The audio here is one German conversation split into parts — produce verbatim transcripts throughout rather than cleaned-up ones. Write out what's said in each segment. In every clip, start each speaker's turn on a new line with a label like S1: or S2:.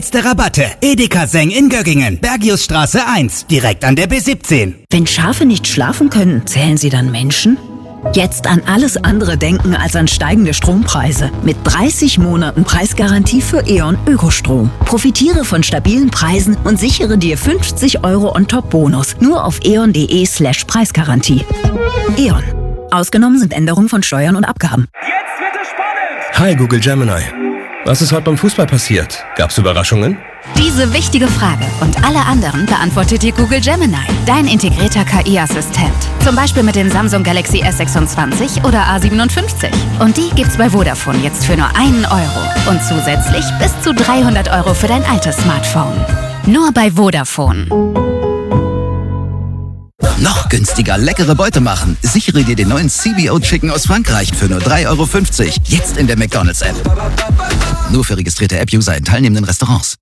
S1: Rabatte. Edeka Seng in Göggingen. Bergiusstraße eins. Direkt an der B siebzehn.
S2: Wenn Schafe nicht schlafen können, zählen sie dann Menschen? Jetzt an alles andere denken als an steigende Strompreise. Mit dreißig Monaten Preisgarantie für E.ON Ökostrom. Profitiere von stabilen Preisen und sichere dir fünfzig Euro On-Top-Bonus. Nur auf eon.de slash Preisgarantie. E.ON. Ausgenommen sind Änderungen von Steuern und Abgaben.
S3: Jetzt wird es spannend!
S4: Hi Google Gemini. Was ist heute beim Fußball passiert? Gab's Überraschungen?
S5: Diese wichtige Frage und alle anderen beantwortet dir Google Gemini, dein integrierter K I-Assistent. Zum Beispiel mit den Samsung Galaxy S sechsundzwanzig oder A siebenundfünfzig. Und die gibt's bei Vodafone jetzt für nur einen Euro. Und zusätzlich bis zu dreihundert Euro für dein altes Smartphone. Nur bei Vodafone.
S6: Noch günstiger leckere Beute machen. Sichere dir den neuen C B O Chicken aus Frankreich für nur drei Euro fünfzig. Jetzt in der McDonald's-App. Nur für registrierte App-User in teilnehmenden Restaurants.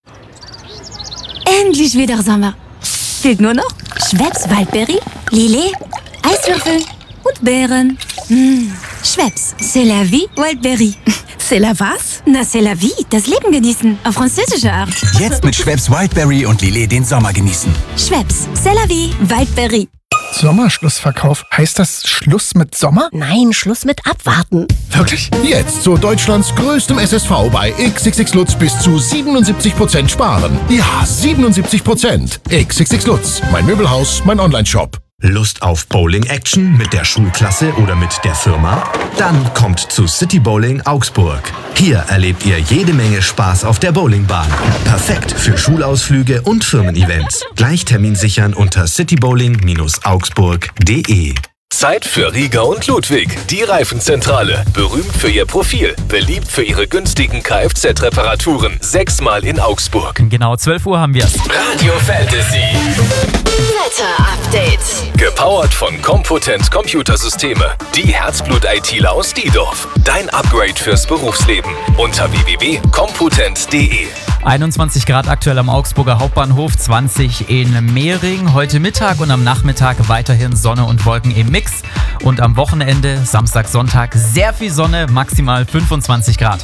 S7: Endlich wieder Sommer. Fehlt nur noch Schweppes Waldberry, Lillet, Eiswürfel und Beeren. Mmh. Schweppes, c'est la vie, Waldberry.
S2: C'est la was?
S7: Na, c'est la vie, das Leben genießen. Auf französische Art.
S8: Jetzt mit Schweppes Wildberry und Lillet den Sommer genießen.
S7: Schweppes, c'est la vie, Waldberry.
S9: Sommerschlussverkauf. Heißt das Schluss mit Sommer?
S10: Nein, Schluss mit Abwarten.
S9: Wirklich?
S11: Jetzt zu Deutschlands größtem S S V bei X X X Lutz bis zu siebenundsiebzig Prozent sparen. Ja, siebenundsiebzig Prozent. X X X Lutz. Mein Möbelhaus, mein Onlineshop.
S12: Lust auf Bowling-Action mit der Schulklasse oder mit der Firma? Dann kommt zu City Bowling Augsburg. Hier erlebt ihr jede Menge Spaß auf der Bowlingbahn. Perfekt für Schulausflüge und Firmen-Events. Gleich Termin sichern unter citybowling augsburg punkt de.
S13: Zeit für Rieger und Ludwig, die Reifenzentrale. Berühmt für ihr Profil, beliebt für ihre günstigen Kfz-Reparaturen. Sechsmal in Augsburg.
S14: Genau zwölf Uhr haben wir's.
S13: Radio Fantasy.
S5: Wetter-Update.
S13: Gepowert von Compotent Computersysteme. Die Herzblut-ITler aus Diedorf. Dein Upgrade fürs Berufsleben. Unter w w w punkt compotent punkt de.
S14: einundzwanzig Grad aktuell am Augsburger Hauptbahnhof, zwanzig in Mehring. Heute Mittag und am Nachmittag weiterhin Sonne und Wolken im Mix. Und am Wochenende, Samstag, Sonntag, sehr viel Sonne, maximal fünfundzwanzig Grad.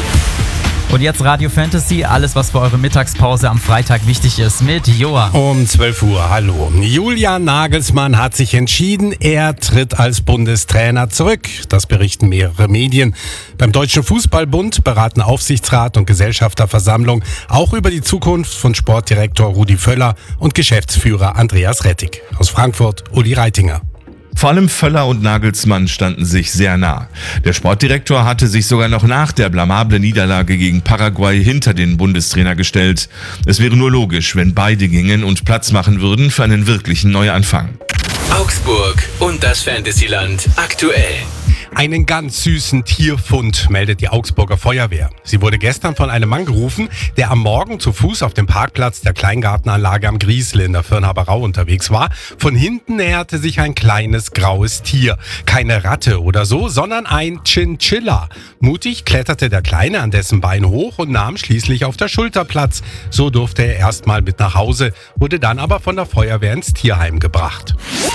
S14: Und jetzt Radio Fantasy, alles was für eure Mittagspause am Freitag wichtig ist, mit Joa.
S15: Um zwölf Uhr, hallo. Julian Nagelsmann hat sich entschieden, er tritt als Bundestrainer zurück. Das berichten mehrere Medien. Beim Deutschen Fußballbund beraten Aufsichtsrat und Gesellschafterversammlung auch über die Zukunft von Sportdirektor Rudi Völler und Geschäftsführer Andreas Rettig. Aus Frankfurt, Uli Reitinger.
S16: Vor allem Völler und Nagelsmann standen sich sehr nah. Der Sportdirektor hatte sich sogar noch nach der blamablen Niederlage gegen Paraguay hinter den Bundestrainer gestellt. Es wäre nur logisch, wenn beide gingen und Platz machen würden für einen wirklichen Neuanfang.
S13: Augsburg und das Fantasyland aktuell.
S15: Einen ganz süßen Tierfund meldet die Augsburger Feuerwehr. Sie wurde gestern von einem Mann gerufen, der am Morgen zu Fuß auf dem Parkplatz der Kleingartenanlage am Griesle in der Firnhaber Rau unterwegs war. Von hinten näherte sich ein kleines graues Tier. Keine Ratte oder so, sondern ein Chinchilla. Mutig kletterte der Kleine an dessen Bein hoch und nahm schließlich auf der Schulter Platz. So durfte er erstmal mit nach Hause, wurde dann aber von der Feuerwehr ins Tierheim gebracht.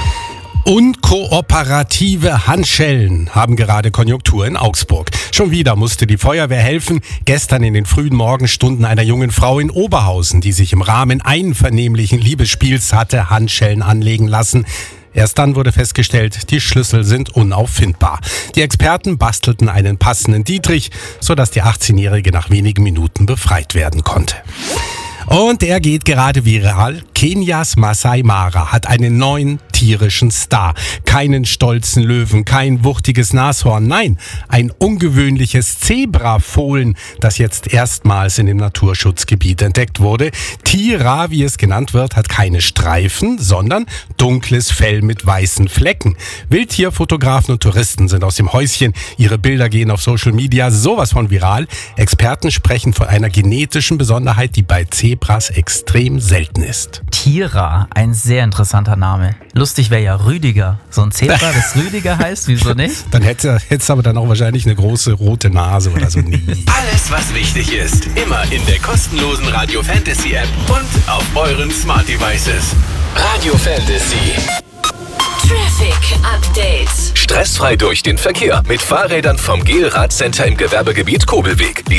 S15: Unkooperative Handschellen haben gerade Konjunktur in Augsburg. Schon wieder musste die Feuerwehr helfen. Gestern in den frühen Morgenstunden einer jungen Frau in Oberhausen, die sich im Rahmen einvernehmlichen Liebesspiels hatte Handschellen anlegen lassen. Erst dann wurde festgestellt, die Schlüssel sind unauffindbar. Die Experten bastelten einen passenden Dietrich, sodass die achtzehnjährige nach wenigen Minuten befreit werden konnte. Und er geht gerade viral. Kenias Masai Mara hat einen neuen tierischen Star. Keinen stolzen Löwen, kein wuchtiges Nashorn, nein, ein ungewöhnliches Zebrafohlen, das jetzt erstmals in dem Naturschutzgebiet entdeckt wurde. Tira, wie es genannt wird, hat keine Streifen, sondern dunkles Fell mit weißen Flecken. Wildtierfotografen und Touristen sind aus dem Häuschen. Ihre Bilder gehen auf Social Media sowas von viral. Experten sprechen von einer genetischen Besonderheit, die bei Zebras extrem selten ist.
S14: Tira, ein sehr interessanter Name. Lustig wäre ja Rüdiger. So ein Zebra, das Rüdiger heißt, wieso nicht?
S15: Dann hätte es aber dann auch wahrscheinlich eine große rote Nase oder so. Nie.
S13: Alles, was wichtig ist, immer in der kostenlosen Radio Fantasy App und auf euren Smart Devices. Radio Fantasy.
S5: Traffic Update.
S13: Stressfrei durch den Verkehr mit Fahrrädern vom Gel Radcenter im Gewerbegebiet Kobelweg. Die